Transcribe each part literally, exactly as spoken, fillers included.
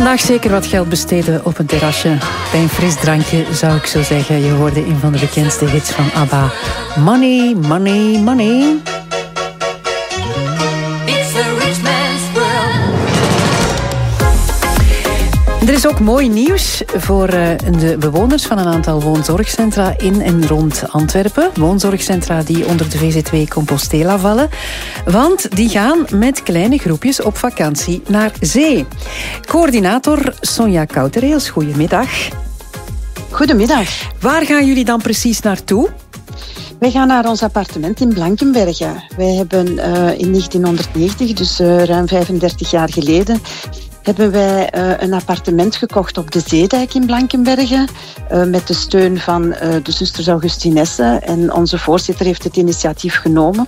vandaag zeker wat geld besteden op een terrasje. Bij een fris drankje zou ik zo zeggen. Je hoorde een van de bekendste hits van ABBA. Money, money, money. Er is ook mooi nieuws voor de bewoners van een aantal woonzorgcentra in en rond Antwerpen. Woonzorgcentra die onder de V Z W Compostela vallen. Want die gaan met kleine groepjes op vakantie naar zee. Coördinator Sonja Koutereels, goedemiddag. Goedemiddag. Waar gaan jullie dan precies naartoe? Wij gaan naar ons appartement in Blankenberge. Wij hebben uh, in negentienhonderdnegentig, dus uh, ruim vijfendertig jaar geleden, hebben wij uh, een appartement gekocht op de Zeedijk in Blankenberge, uh, met de steun van uh, de zusters Augustinesse. En onze voorzitter heeft het initiatief genomen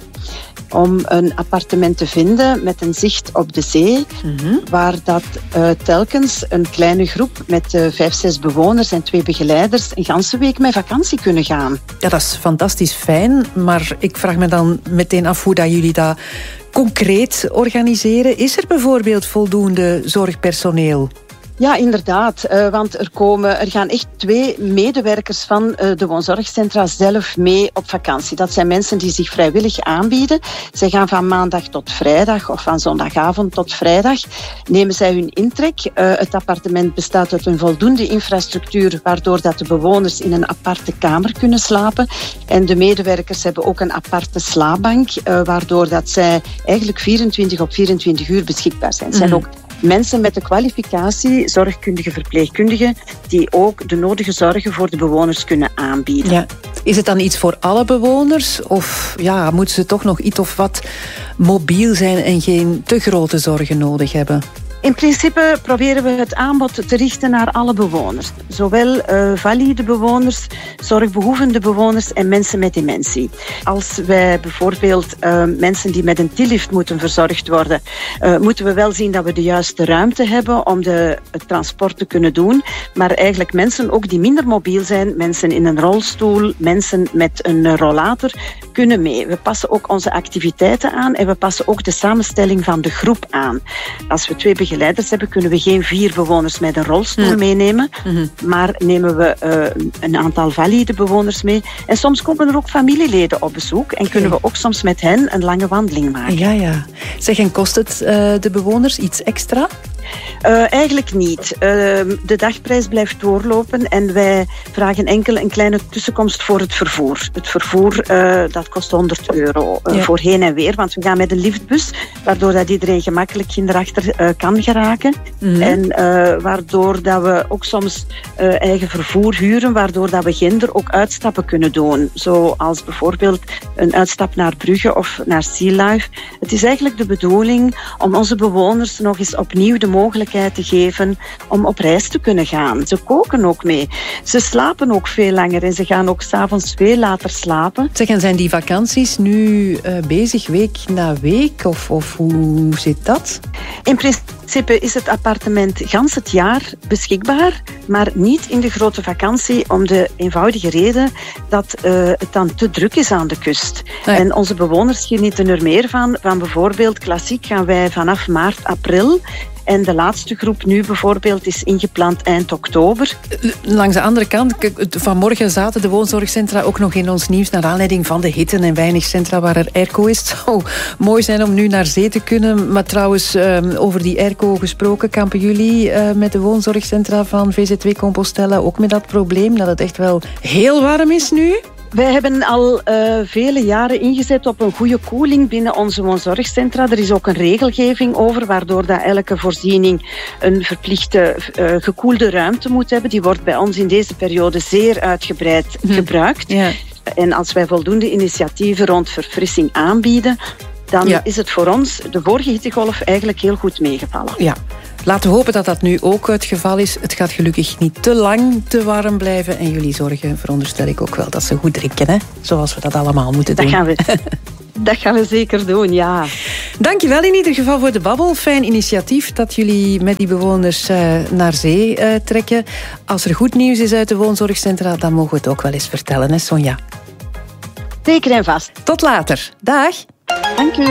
om een appartement te vinden met een zicht op de zee, mm-hmm. waar dat uh, telkens een kleine groep met uh, vijf, zes bewoners en twee begeleiders een ganse week met vakantie kunnen gaan. Ja, dat is fantastisch fijn, maar ik vraag me dan meteen af hoe dat jullie dat concreet organiseren. Is er bijvoorbeeld voldoende zorgpersoneel? Ja, inderdaad. Uh, want er, komen, er gaan echt twee medewerkers van uh, de woonzorgcentra zelf mee op vakantie. Dat zijn mensen die zich vrijwillig aanbieden. Zij gaan van maandag tot vrijdag of van zondagavond tot vrijdag. Nemen zij hun intrek. Uh, het appartement bestaat uit een voldoende infrastructuur, waardoor dat de bewoners in een aparte kamer kunnen slapen. En de medewerkers hebben ook een aparte slaapbank, uh, waardoor dat zij eigenlijk vierentwintig op vierentwintig uur beschikbaar zijn. Het zijn ook mensen met de kwalificatie, zorgkundige verpleegkundigen, die ook de nodige zorgen voor de bewoners kunnen aanbieden. Ja. Is het dan iets voor alle bewoners? Of ja, moeten ze toch nog iets of wat mobiel zijn en geen te grote zorgen nodig hebben? In principe proberen we het aanbod te richten naar alle bewoners. Zowel uh, valide bewoners, zorgbehoevende bewoners en mensen met dementie. Als wij bijvoorbeeld uh, mensen die met een tillift moeten verzorgd worden, uh, moeten we wel zien dat we de juiste ruimte hebben om de, het transport te kunnen doen. Maar eigenlijk mensen ook die minder mobiel zijn, mensen in een rolstoel, mensen met een rollator, kunnen mee. We passen ook onze activiteiten aan en we passen ook de samenstelling van de groep aan. Als we twee begeleiders hebben, kunnen we geen vier bewoners met een rolstoel mm. meenemen, mm-hmm. maar nemen we uh, een aantal valide bewoners mee. En soms komen er ook familieleden op bezoek en kunnen we ook soms met hen een lange wandeling maken. Ja, ja. Zeg, en kost het uh, de bewoners iets extra? Uh, eigenlijk niet. Uh, de dagprijs blijft doorlopen en wij vragen enkel een kleine tussenkomst voor het vervoer. Het vervoer uh, dat kost honderd euro uh, ja. voor heen en weer, want we gaan met een liftbus, waardoor dat iedereen gemakkelijk hierachter uh, kan geraken. Mm-hmm. En uh, waardoor dat we ook soms uh, eigen vervoer huren, waardoor dat we ginder ook uitstappen kunnen doen. Zoals bijvoorbeeld een uitstap naar Brugge of naar Sea Life. Het is eigenlijk de bedoeling om onze bewoners nog eens opnieuw de mogelijkheid te geven om op reis te kunnen gaan. Ze koken ook mee. Ze slapen ook veel langer en ze gaan ook 's avonds veel later slapen. Zeg, en zijn die vakanties nu uh, bezig week na week? Of, of hoe zit dat? In principe is het appartement gans het jaar beschikbaar, maar niet in de grote vakantie om de eenvoudige reden dat uh, het dan te druk is aan de kust. Nee. En onze bewoners genieten er meer van. Van bijvoorbeeld klassiek gaan wij vanaf maart, april. En de laatste groep nu bijvoorbeeld is ingepland eind oktober. Langs de andere kant, vanmorgen zaten de woonzorgcentra ook nog in ons nieuws naar aanleiding van de hitte en weinig centra waar er airco is. Het zou mooi zijn om nu naar zee te kunnen. Maar trouwens, over die airco gesproken, kampen jullie met de woonzorgcentra van V Z W Compostela ook met dat probleem dat het echt wel heel warm is nu? Wij hebben al uh, vele jaren ingezet op een goede koeling binnen onze woonzorgcentra. Er is ook een regelgeving over, waardoor dat elke voorziening een verplichte uh, gekoelde ruimte moet hebben. Die wordt bij ons in deze periode zeer uitgebreid hm. gebruikt. Ja. En als wij voldoende initiatieven rond verfrissing aanbieden, dan ja. is het voor ons de vorige hittegolf eigenlijk heel goed meegevallen. Ja. Laten we hopen dat dat nu ook het geval is. Het gaat gelukkig niet te lang te warm blijven. En jullie zorgen, veronderstel ik ook wel, dat ze goed drinken, hè? Zoals we dat allemaal moeten doen. Dat gaan we, dat gaan we zeker doen, ja. Dankjewel in ieder geval voor de babbel. Fijn initiatief dat jullie met die bewoners uh, naar zee uh, trekken. Als er goed nieuws is uit de woonzorgcentra, dan mogen we het ook wel eens vertellen, hè Sonja? Zeker en vast. Tot later. Dag. Dank u.